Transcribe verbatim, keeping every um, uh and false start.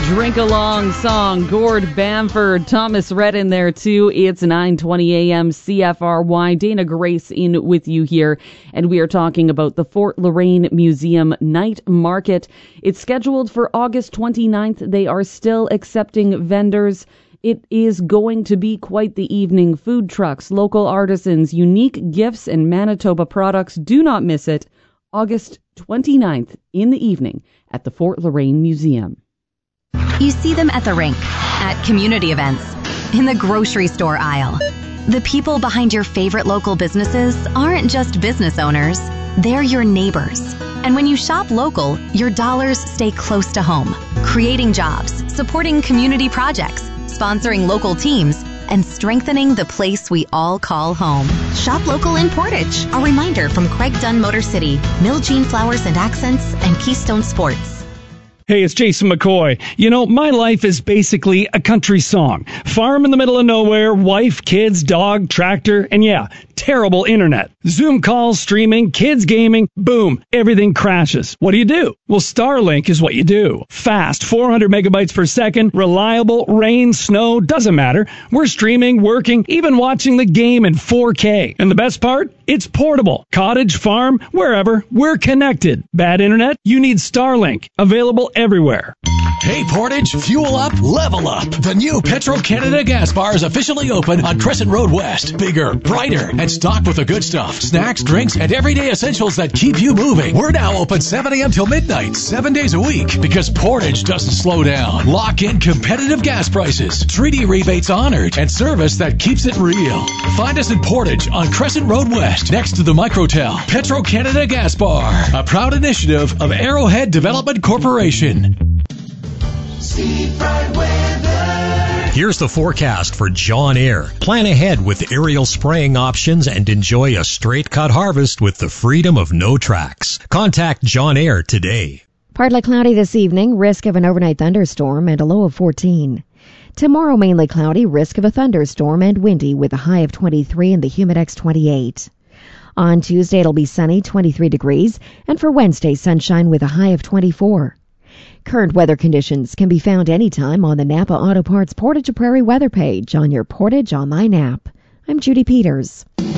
drink-along song. Gord Bamford, Thomas Rhett in there too. It's nine twenty a.m. C F R Y. Dana Grace in with you here, and we are talking about the Fort Loraine Museum Night Market. It's scheduled for August twenty-ninth. They are still accepting vendors. It is going to be quite the evening. Food trucks, local artisans, unique gifts, and Manitoba products. Do not miss it. August twenty-ninth in the evening at the Fort Loraine Museum. You see them at the rink, at community events, in the grocery store aisle. The people behind your favorite local businesses aren't just business owners, they're your neighbors. And when you shop local, your dollars stay close to home, creating jobs, supporting community projects, sponsoring local teams, and strengthening the place we all call home. Shop local in Portage. A reminder from Craig Dunn Motor City, Miljean Flowers and Accents, and Keystone Sports. Hey, it's Jason McCoy. You know, my life is basically a country song. Farm in the middle of nowhere, wife, kids, dog, tractor, and yeah, terrible internet. Zoom calls, streaming, kids gaming, boom, everything crashes. What do you do? Well, Starlink is what you do. Fast, four hundred megabytes per second, reliable, rain, snow, doesn't matter. We're streaming, working, even watching the game in four K. And the best part? It's portable. Cottage, farm, wherever, we're connected. Bad internet? You need Starlink. Available everywhere. Hey Portage, fuel up, level up. The new Petro-Canada gas bar is officially open on Crescent Road West. Bigger, brighter, and stocked with the good stuff. Snacks, drinks, and everyday essentials that keep you moving. We're now open seven a.m. till midnight, seven days a week. Because Portage doesn't slow down. Lock in competitive gas prices, treaty rebates honored, and service that keeps it real. Find us in Portage on Crescent Road West, next to the Microtel. Petro-Canada Gas Bar, a proud initiative of Arrowhead Development Corporation. Here's the forecast for John Eyre. Plan ahead with aerial spraying options and enjoy a straight cut harvest with the freedom of no tracks. Contact John Eyre today. Partly cloudy this evening, risk of an overnight thunderstorm and a low of fourteen. Tomorrow mainly cloudy, risk of a thunderstorm and windy with a high of twenty-three and the Humidex twenty-eight. On Tuesday it'll be sunny, twenty-three degrees, and for Wednesday sunshine with a high of twenty-four. Current weather conditions can be found anytime on the Napa Auto Parts Portage Prairie weather page on your Portage Online app. I'm Judy Peters.